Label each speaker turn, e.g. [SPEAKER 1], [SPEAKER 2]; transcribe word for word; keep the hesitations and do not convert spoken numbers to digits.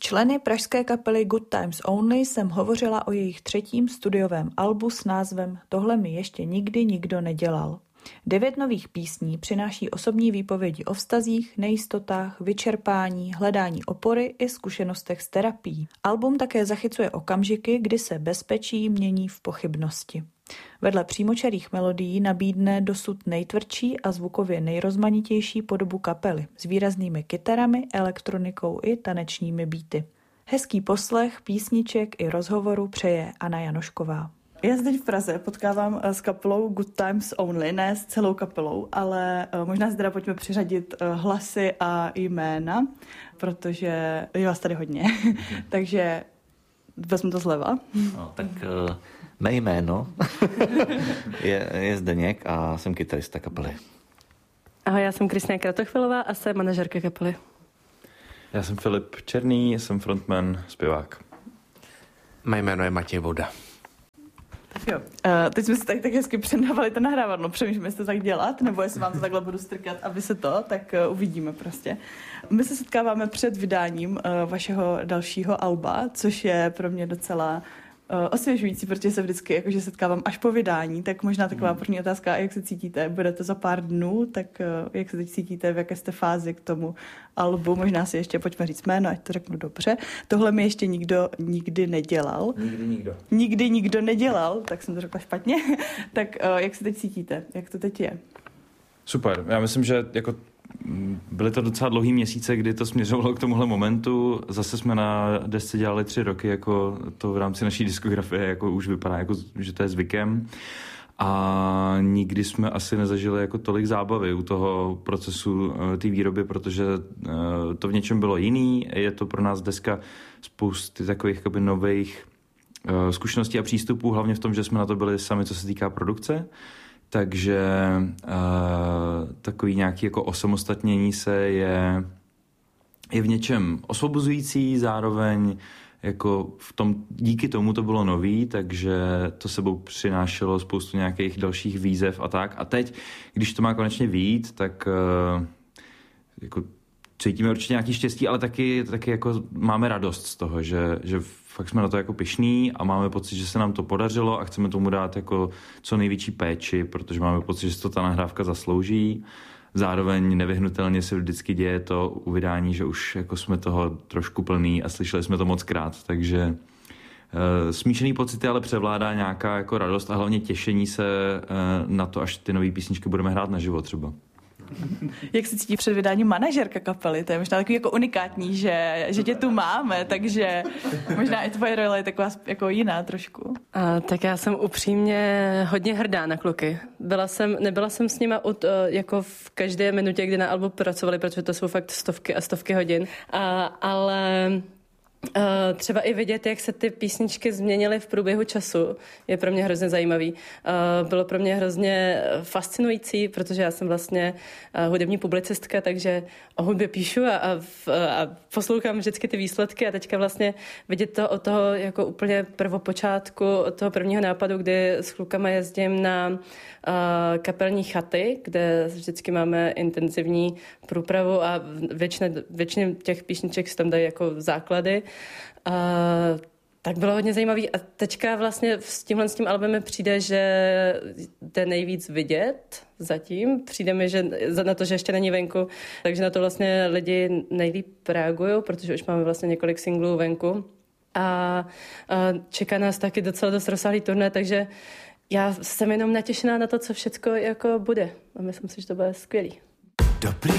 [SPEAKER 1] členy pražské kapely Good Times Only jsem hovořila o jejich třetím studiovém albu s názvem Tohle mi ještě nikdy nikdo nedělal. Devět nových písní přináší osobní výpovědi o vztazích, nejistotách, vyčerpání, hledání opory i zkušenostech s terapií. Album také zachycuje okamžiky, kdy se bezpečí mění v pochybnosti. Vedle přímočarých melodií nabídne dosud nejtvrdší a zvukově nejrozmanitější podobu kapely s výraznými kytarami, elektronikou i tanečními beaty. Hezký poslech, písniček i rozhovoru přeje Anna Janošková. Já zde v Praze potkávám s kapelou Good Times Only, ne s celou kapelou, ale možná si teda pojďme přiřadit hlasy a jména, protože je vás tady hodně. Takže vezmu to zleva.
[SPEAKER 2] No, tak uh, mé jméno je, je Zdeněk a jsem kytarista kapely.
[SPEAKER 3] Ahoj, já jsem Kristýna Kratochvilová a jsem manažerka kapely.
[SPEAKER 4] Já jsem Filip Černý, jsem frontman, zpěvák.
[SPEAKER 5] Mé jméno je Matěj Voda.
[SPEAKER 1] Jo. Uh, teď jsme si tak, tak hezky předávali to nahrávadlo. Přemýšlím, jestli to tak dělat, nebo jestli vám to takhle budu strkat, aby se to, tak uh, uvidíme prostě. My se setkáváme před vydáním uh, vašeho dalšího alba, což je pro mě docela uh, osvěžující, protože se vždycky jakože setkávám až po vydání, tak možná taková první otázka, jak se cítíte? Bude to za pár dnů, tak uh, jak se teď cítíte, v jaké jste fázi k tomu albu? Možná si ještě pojďme říct jméno, ať to řeknu dobře. Tohle mi ještě nikdo nikdy nedělal.
[SPEAKER 4] Nikdy nikdo.
[SPEAKER 1] Nikdy nikdo nedělal, tak jsem to řekla špatně. Tak uh, jak se teď cítíte? Jak to teď je?
[SPEAKER 4] Super. Já myslím, že jako byly to docela dlouhý měsíce, kdy to směřovalo k tomuhle momentu. Zase jsme na desce dělali tři roky, jako to v rámci naší diskografie jako už vypadá, jako, že to je zvykem. A nikdy jsme asi nezažili jako tolik zábavy u toho procesu té výroby, protože to v něčem bylo jiný. Je to pro nás deska spousty takových jakoby nových zkušeností a přístupů, hlavně v tom, že jsme na to byli sami, co se týká produkce. Takže uh, takový nějaký jako osamostatnění se je, je v něčem osvobozující, zároveň jako v tom, díky tomu to bylo nový, takže to sebou přinášelo spoustu nějakých dalších výzev a tak. A teď, když to má konečně vyjít, tak uh, jako cítíme určitě nějaký štěstí, ale taky, taky jako máme radost z toho, že, že fakt jsme na to jako pyšní a máme pocit, že se nám to podařilo a chceme tomu dát jako co největší péči, protože máme pocit, že to ta nahrávka zaslouží. Zároveň nevyhnutelně se vždycky děje to u vydání, že už jako jsme toho trošku plný a slyšeli jsme to moc krát, takže uh, smíšený pocity, ale převládá nějaká jako radost a hlavně těšení se uh, na to, až ty nové písničky budeme hrát naživo třeba.
[SPEAKER 1] Jak se cítí před vydáním manažerka kapely? To je možná takový jako unikátní, že, že tě tu máme, takže možná i tvoje role je taková jako jiná trošku.
[SPEAKER 3] A, tak já jsem upřímně hodně hrdá na kluky. Byla jsem, nebyla jsem s nima od, jako v každé minutě, kdy na albu pracovali, protože to jsou fakt stovky a stovky hodin, a, ale Uh, třeba i vidět, jak se ty písničky změnily v průběhu času, je pro mě hrozně zajímavý. Uh, bylo pro mě hrozně fascinující, protože já jsem vlastně uh, hudební publicistka, takže o hudbě píšu a, a, a poslouchám vždycky ty výsledky a teďka vlastně vidět to od toho jako úplně prvopočátku, od toho prvního nápadu, kdy s klukama jezdím na uh, kapelní chaty, kde vždycky máme intenzivní průpravu a většině, většině těch písniček se tam dají jako základy. Uh, tak bylo hodně zajímavý a teďka vlastně s tímhle s tím albumem přijde, že jde nejvíc vidět zatím. Přijde mi, že na to, že ještě není venku, takže na to vlastně lidi nejlíp reagují, protože už máme vlastně několik singlů venku a, a čeká nás taky docela dost rozsáhlý turné, takže já jsem jenom natěšená na to, co všecko jako bude a myslím si, že to bude skvělý. Dobrý.